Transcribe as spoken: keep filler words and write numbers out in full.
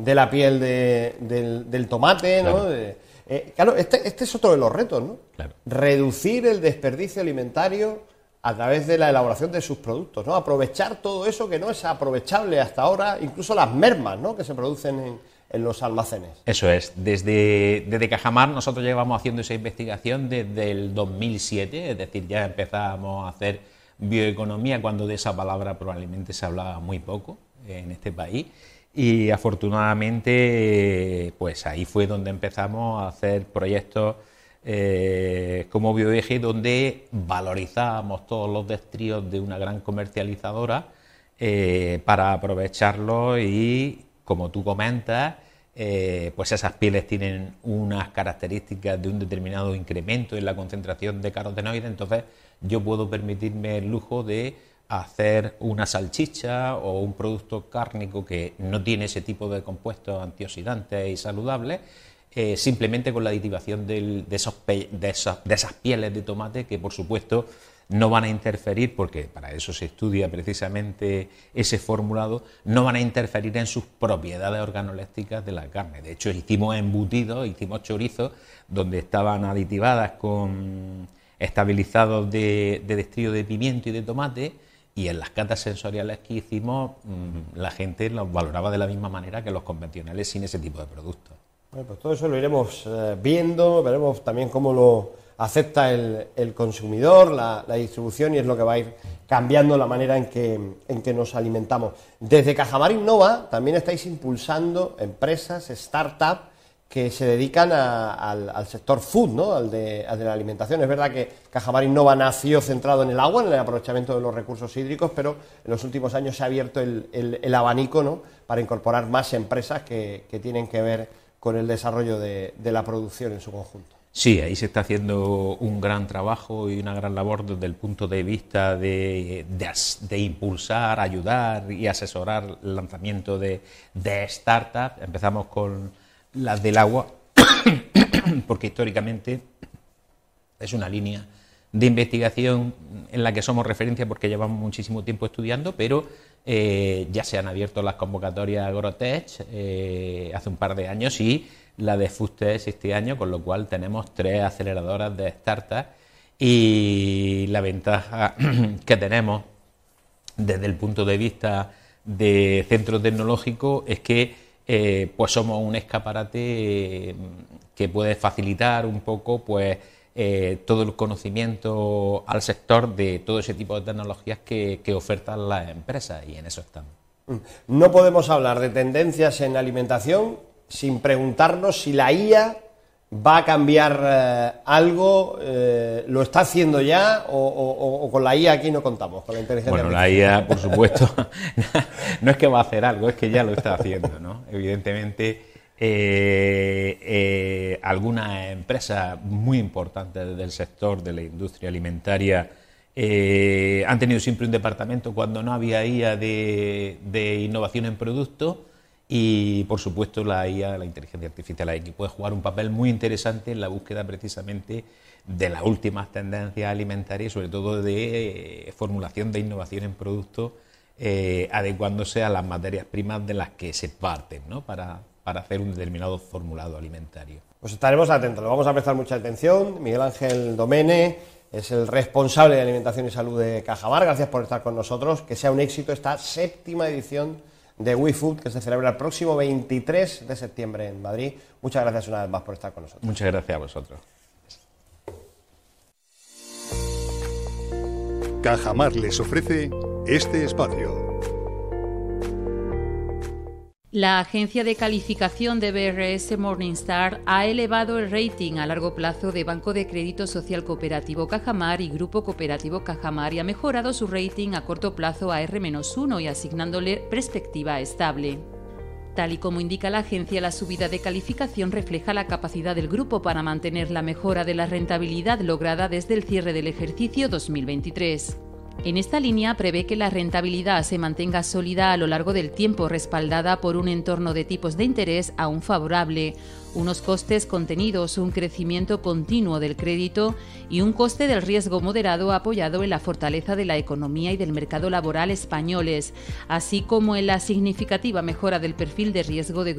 de la piel de, del, del tomate, ¿no? Claro, De, eh, claro este, este es otro de los retos, ¿no? Claro. Reducir el desperdicio alimentario a través de la elaboración de sus productos, ¿no? Aprovechar todo eso que no es aprovechable hasta ahora, incluso las mermas, ¿no?, que se producen en, en los almacenes. Eso es. Desde, desde Cajamar nosotros llevamos haciendo esa investigación desde el dos mil siete, es decir, ya empezamos a hacer bioeconomía cuando de esa palabra probablemente se hablaba muy poco en este país. Y afortunadamente, pues ahí fue donde empezamos a hacer proyectos eh, como Bioeje, donde valorizábamos todos los destríos de una gran comercializadora eh, para aprovecharlos y, como tú comentas, eh, pues esas pieles tienen unas características de un determinado incremento en la concentración de carotenoides, entonces yo puedo permitirme el lujo de hacer una salchicha o un producto cárnico que no tiene ese tipo de compuestos antioxidantes y saludables, eh, simplemente con la aditivación del, de, esos pe de, esas, de esas pieles de tomate que, por supuesto, no van a interferir, porque para eso se estudia precisamente ese formulado, no van a interferir en sus propiedades organolépticas de la carne. De hecho, hicimos embutidos, hicimos chorizos, donde estaban aditivadas con estabilizados de, de destrío de pimiento y de tomate, y en las catas sensoriales que hicimos, mmm, la gente los valoraba de la misma manera que los convencionales sin ese tipo de productos. Bueno, pues todo eso lo iremos eh, viendo, veremos también cómo lo acepta el, el consumidor, la, la distribución, y es lo que va a ir cambiando la manera en que, en que nos alimentamos. Desde Cajamar Innova también estáis impulsando empresas, startups, que se dedican a, al, al sector food, ¿no?, al de, al de la alimentación. Es verdad que Cajamar Innova nació centrado en el agua, en el aprovechamiento de los recursos hídricos, pero en los últimos años se ha abierto el, el, el abanico, ¿no?, para incorporar más empresas que, que tienen que ver con el desarrollo de, de la producción en su conjunto. Sí, ahí se está haciendo un gran trabajo y una gran labor desde el punto de vista de, de, de impulsar, ayudar y asesorar el lanzamiento de, de startups. Empezamos con las del agua, porque históricamente es una línea de investigación en la que somos referencia porque llevamos muchísimo tiempo estudiando, pero eh, ya se han abierto las convocatorias Agrotech eh, hace un par de años y la de Foodtech este año, con lo cual tenemos tres aceleradoras de startups, y la ventaja que tenemos desde el punto de vista de centro tecnológico es que Eh, pues somos un escaparate eh, que puede facilitar un poco pues eh, todo el conocimiento al sector de todo ese tipo de tecnologías que, que ofertan las empresas, y en eso estamos. No podemos hablar de tendencias en alimentación sin preguntarnos si la I A va a cambiar eh, algo, eh, lo está haciendo ya, o, o, o con la I A aquí no contamos, con la inteligencia Bueno, artificial. la I A, por supuesto, no es que va a hacer algo, es que ya lo está haciendo, ¿no? Evidentemente, eh, eh, algunas empresas muy importantes del sector de la industria alimentaria eh, han tenido siempre un departamento cuando no había I A de, de innovación en productos. Y, por supuesto, la I A, la inteligencia artificial, aquí puede jugar un papel muy interesante en la búsqueda precisamente de las últimas tendencias alimentarias y, sobre todo, de eh, formulación de innovación en productos, eh, adecuándose a las materias primas de las que se parten, ¿no?, para, para hacer un determinado formulado alimentario. Pues estaremos atentos, le vamos a prestar mucha atención. Miguel Ángel Domene es el responsable de Alimentación y Salud de Cajamar. Gracias por estar con nosotros. Que sea un éxito esta séptima edición de WeFood, que se celebra el próximo veintitrés de septiembre en Madrid. Muchas gracias una vez más por estar con nosotros. Muchas gracias a vosotros. Cajamar les ofrece este espacio. La agencia de calificación de B R S Morningstar ha elevado el rating a largo plazo de Banco de Crédito Social Cooperativo Cajamar y Grupo Cooperativo Cajamar, y ha mejorado su rating a corto plazo a R menos uno y asignándole perspectiva estable. Tal y como indica la agencia, la subida de calificación refleja la capacidad del grupo para mantener la mejora de la rentabilidad lograda desde el cierre del ejercicio dos mil veintitrés. En esta línea prevé que la rentabilidad se mantenga sólida a lo largo del tiempo, respaldada por un entorno de tipos de interés aún favorable, unos costes contenidos, un crecimiento continuo del crédito y un coste del riesgo moderado apoyado en la fortaleza de la economía y del mercado laboral españoles, así como en la significativa mejora del perfil de riesgo de